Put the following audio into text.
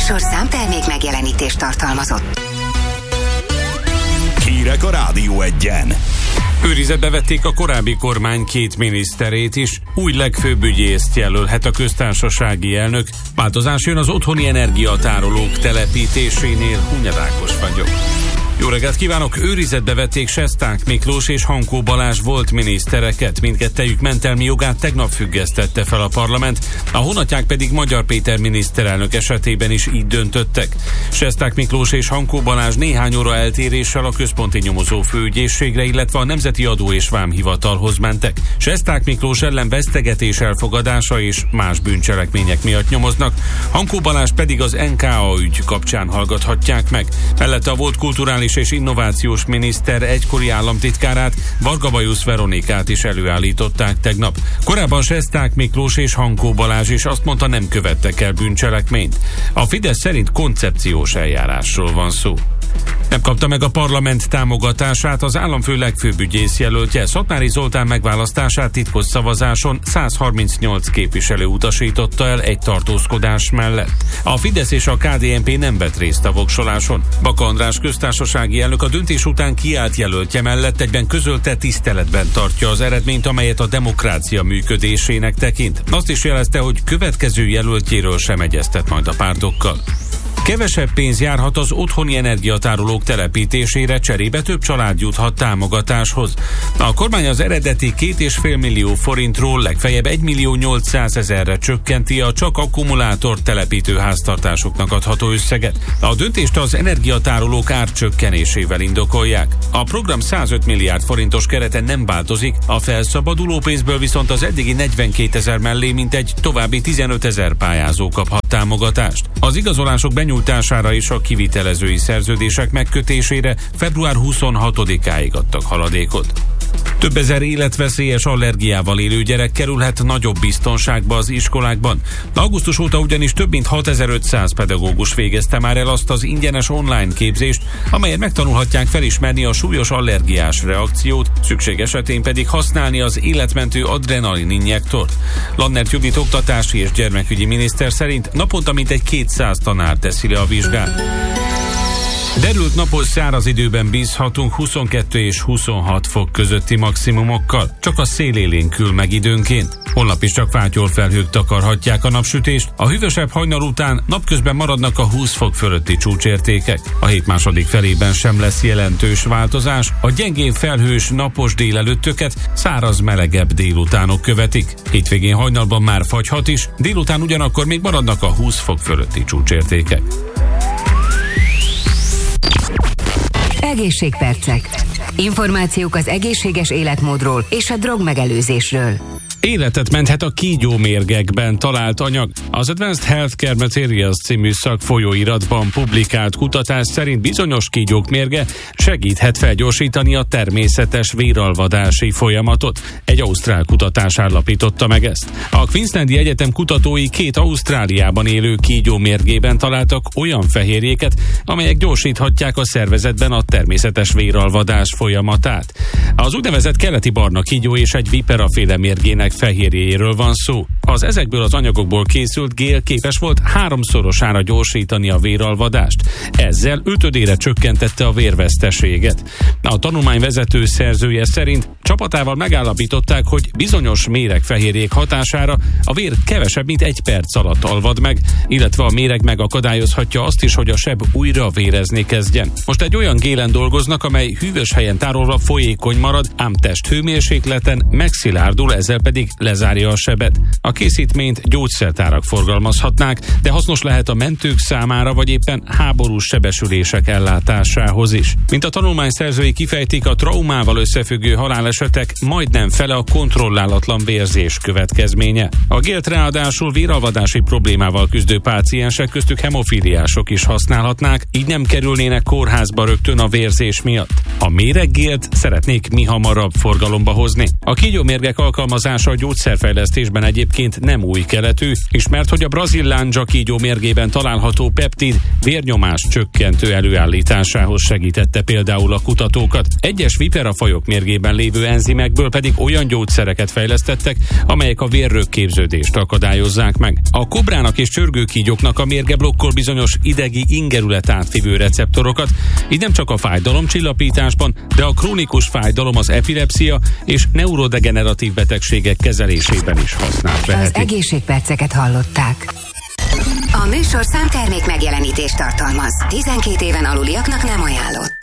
műsor számtermék megjelenítést tartalmazott. Hírek a Rádió Egyen. Őrizetbe vették a korábbi kormány 2 miniszterét is. Új legfőbb ügyészt jelölhet a köztársasági elnök. Változás jön az otthoni energiatárolók telepítésénél. Hunyad Ákos vagyok. Jó reggelt kívánok! Őrizetbe vették Sesták Miklós és Hankó Balázs volt minisztereket. Mindkettejük mentelmi jogát tegnap függesztette fel a parlament, a honatják pedig Magyar Péter miniszterelnök esetében is így döntöttek. Sesták Miklós és Hankó Balázs néhány óra eltéréssel a központi nyomozó főügyészségre, illetve a Nemzeti Adó és Vámhivatalhoz mentek. Sesták Miklós ellen vesztegetés elfogadása és más bűncselekmények miatt nyomoznak, Hankó Balázs pedig az NKA ügy kapcsán hallgathatják meg. Mellette a volt kulturális és innovációs miniszter egykori államtitkárát, Varga Bajusz Veronikát is előállították tegnap. Korábban Sesták Miklós és Hankó Balázs is azt mondta, nem követtek el bűncselekményt. A Fidesz szerint koncepciós eljárásról van szó. Nem kapta meg a parlament támogatását az államfő legfőbb ügyészjelöltje. Szatmári Zoltán megválasztását titkos szavazáson 138 képviselő utasította el egy tartózkodás mellett. A Fidesz és a KDNP nem vett részt a voksoláson. Baka András köztársasági elnök a döntés után kiállt jelöltje mellett egyben közölte, tiszteletben tartja az eredményt, amelyet a demokrácia működésének tekint. Azt is jelezte, hogy következő jelöltjéről sem egyeztet majd a pártokkal. Kevesebb pénz járhat az otthoni energiatárolók telepítésére, cserébe több család juthat támogatáshoz. A kormány az eredeti 2,5 millió forintról legfeljebb 1.800.000-re csökkenti a csak akkumulátor telepítő háztartásoknak adható összeget. A döntést az energiatárolók árcsökkenésével indokolják. A program 105 milliárd forintos kerete nem változik, a felszabaduló pénzből viszont az eddigi 42.000 mellé mintegy további 15.000 pályázó kaphat támogatást. Az igazolások benyújtására és a kivitelezői szerződések megkötésére február 26-áig adtak haladékot. Több ezer életveszélyes allergiával élő gyerek kerülhet nagyobb biztonságba az iskolákban. Augusztus óta ugyanis több mint 6500 pedagógus végezte már el azt az ingyenes online képzést, amelyen megtanulhatják felismerni a súlyos allergiás reakciót, szükség esetén pedig használni az életmentő adrenalin injektort. Lannert Judit oktatási és gyermekügyi miniszter szerint naponta mintegy 200 tanár teszi le a vizsgát. Derült napos száraz időben bízhatunk 22 és 26 fok közötti maximumokkal, csak a szél élénkül meg időnként. Holnap is csak fátyolfelhők takarhatják a napsütést, a hűvösebb hajnal után napközben maradnak a 20 fok fölötti csúcsértékek. A hét második felében sem lesz jelentős változás, a gyengén felhős napos délelőttöket száraz melegebb délutánok követik. Hétvégén hajnalban már fagyhat is, délután ugyanakkor még maradnak a 20 fok fölötti csúcsértékek. Egészségpercek. Információk az egészséges életmódról és a drogmegelőzésről. Életet menthet a kígyómérgekben talált anyag. Az Advanced Healthcare Materials című szakfolyóiratban publikált kutatás szerint bizonyos kígyók mérge segíthet felgyorsítani a természetes véralvadási folyamatot. Egy ausztrál kutatás állapította meg ezt. A Queenslandi Egyetem kutatói 2 Ausztráliában élő kígyó mérgében találtak olyan fehérjéket, amelyek gyorsíthatják a szervezetben a természetes véralvadás folyamatát. Az úgynevezett keleti barna kígyó és egy viperaféle mérgének fehérjéjéről van szó. Az ezekből az anyagokból készült gél képes volt 3-szorosára gyorsítani a véralvadást. Ezzel 5-ödére csökkentette a vérveszteséget. A tanulmány vezető szerzője szerint csapatával megállapították, hogy bizonyos méregfehérjék hatására a vér kevesebb, mint 1 perc alatt alvad meg, illetve a méreg megakadályozhatja azt is, hogy a seb újra vérezni kezdjen. Most egy olyan gélen dolgoznak, amely hűvös helyen tárolva folyékony marad, ám testhőmérsékleten megszilárdul, ezzel pedig lezárja a sebet. A készítményt gyógyszertárak forgalmazhatnák, de hasznos lehet a mentők számára, vagy éppen háborús sebesülések ellátásához is. Mint a tanulmány szerzői kifejtik, a traumával összefüggő halálesetek majdnem fele a kontrollálatlan vérzés következménye. A gélt ráadásul véralvadási problémával küzdő páciensek, köztük hemofíliások is használhatnák, így nem kerülnének kórházba rögtön a vérzés miatt. A méreggélt szeretnék mihamarabb forgalomba hozni. A kígyómérgek alkalmazása hatása a gyógyszerfejlesztésben egyébként nem új keletű, ismert, hogy a brazil lándzsakígyó mérgében található peptid vérnyomás csökkentő előállításához segítette például a kutatókat. Egyes viperafajok mérgében lévő enzimekből pedig olyan gyógyszereket fejlesztettek, amelyek a vérrögképződést akadályozzák meg. A kobrának és csörgőkígyóknak a mérge blokkol bizonyos idegi ingerület átvivő receptorokat, így nem csak a fájdalomcsillapításban, de a krónikus fájdalom, az epilepszia és neurodegeneratív betegségek kezelésében is használt Az egészségperceket hallották. A műsorszám termék megjelenítést tartalmaz. 12 éven aluliaknak nem ajánlott.